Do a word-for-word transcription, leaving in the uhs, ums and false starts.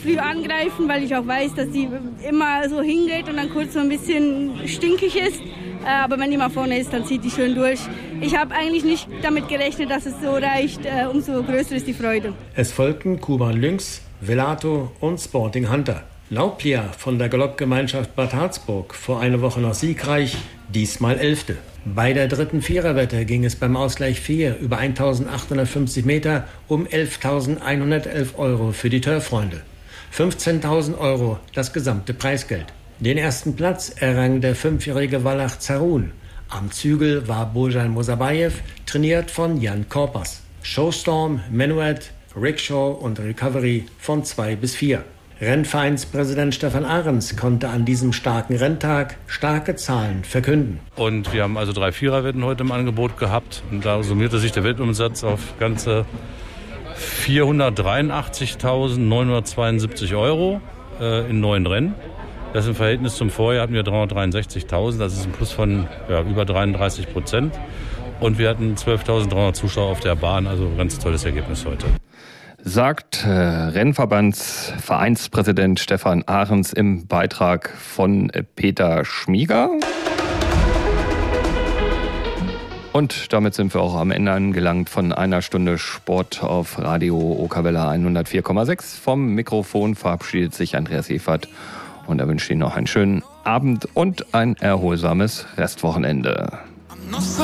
früh angreifen, weil ich auch weiß, dass die immer so hingeht und dann kurz so ein bisschen stinkig ist. Aber wenn die mal vorne ist, dann zieht die schön durch. Ich habe eigentlich nicht damit gerechnet, dass es so reicht. Umso größer ist die Freude. Es folgten Kuban Lynx, Velato und Sporting Hunter. Lauplia von der Galoppgemeinschaft Bad Harzburg vor einer Woche noch siegreich, diesmal Elfte. Bei der dritten Viererwette ging es beim Ausgleich vier über eintausendachthundertfünfzig Meter um elftausendeinhundertelf Euro für die Turffreunde. fünfzehntausend Euro das gesamte Preisgeld. Den ersten Platz errang der fünfjährige Wallach Zarun. Am Zügel war Bojan Musabayev, trainiert von Jan Korpas. Showstorm, Menuet, Rickshaw und Recovery von zwei bis vier. Rennvereinspräsident Stefan Ahrens konnte an diesem starken Renntag starke Zahlen verkünden. Und wir haben also drei Viererwetten heute im Angebot gehabt. Und da summierte sich der Wettumsatz auf ganze vierhundertdreiundachtzigtausendneunhundertzweiundsiebzig Euro äh, in neun Rennen. Das ist im Verhältnis zum Vorjahr hatten wir dreihundertdreiundsechzigtausend. Das ist ein Plus von ja, über dreiunddreißig Prozent. Und wir hatten zwölftausenddreihundert Zuschauer auf der Bahn. Also ein ganz tolles Ergebnis heute. Sagt äh, Rennverbandsvereinspräsident Stefan Ahrens im Beitrag von äh, Peter Schmieger. Und damit sind wir auch am Ende angelangt von einer Stunde Sport auf Radio Okawelle hundertvier Komma sechs. Vom Mikrofon verabschiedet sich Andreas Evert und er wünscht Ihnen noch einen schönen Abend und ein erholsames Restwochenende.